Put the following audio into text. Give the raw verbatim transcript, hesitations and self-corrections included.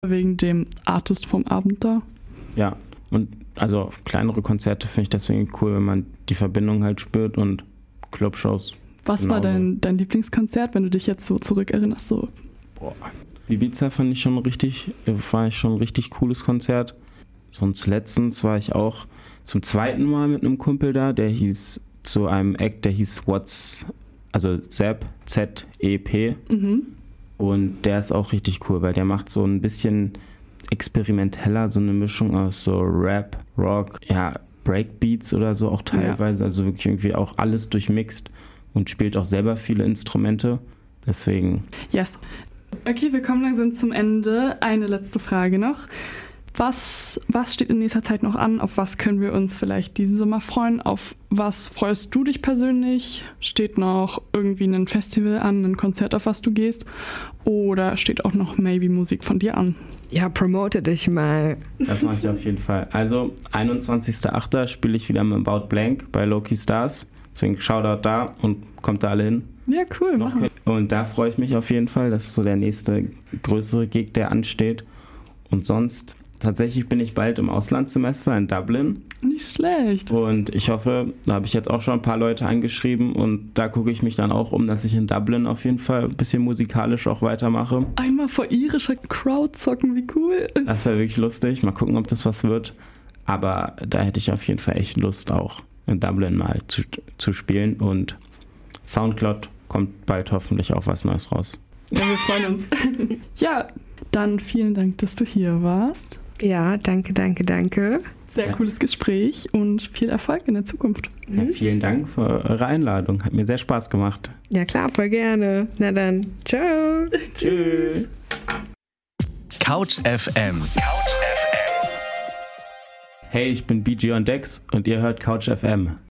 Wegen dem Artist vom Abend da. Ja, und also kleinere Konzerte finde ich deswegen cool, wenn man die Verbindung halt spürt und Clubshows. Was war dein, dein Lieblingskonzert, wenn du dich jetzt so zurückerinnerst? So? Boah. Ibiza fand ich schon richtig, war ich schon ein richtig cooles Konzert. Sonst letztens war ich auch zum zweiten Mal mit einem Kumpel da, der hieß zu einem Act, der hieß What's, also Zep, Z E P. Mhm. Und der ist auch richtig cool, weil der macht so ein bisschen experimenteller, so eine Mischung aus so Rap, Rock, ja, Breakbeats oder so auch teilweise. Ja. Also wirklich irgendwie auch alles durchmixt und spielt auch selber viele Instrumente. Deswegen. Yes. Okay, wir kommen langsam zum Ende. Eine letzte Frage noch. Was, was steht in nächster Zeit noch an? Auf was können wir uns vielleicht diesen Sommer freuen? Auf was freust du dich persönlich? Steht noch irgendwie ein Festival an, ein Konzert, auf was du gehst? Oder steht auch noch maybe Musik von dir an? Ja, promote dich mal. Das mache ich auf jeden Fall. Also, einundzwanzigster achter spiele ich wieder mit About Blank bei Loki Stars. Deswegen Shoutout da und kommt da alle hin. Ja, cool. Noch und da freue ich mich auf jeden Fall. Das ist so der nächste größere Gig, der ansteht. Und sonst, tatsächlich bin ich bald im Auslandssemester in Dublin. Nicht schlecht. Und ich hoffe, da habe ich jetzt auch schon ein paar Leute angeschrieben und da gucke ich mich dann auch um, dass ich in Dublin auf jeden Fall ein bisschen musikalisch auch weitermache. Einmal vor irischer Crowd zocken, wie cool. Das wäre wirklich lustig. Mal gucken, ob das was wird. Aber da hätte ich auf jeden Fall echt Lust auch in Dublin mal zu, zu spielen und Soundcloud kommt bald hoffentlich auch was Neues raus. Ja, wir freuen uns. Ja, dann vielen Dank, dass du hier warst. Ja, danke, danke, danke. Sehr ja. Cooles Gespräch und viel Erfolg in der Zukunft. Ja, vielen Dank für eure Einladung. Hat mir sehr Spaß gemacht. Ja klar, voll gerne. Na dann, ciao. Tschüss. Couch F M. Hey, ich bin B G on Decks und ihr hört Couch F M.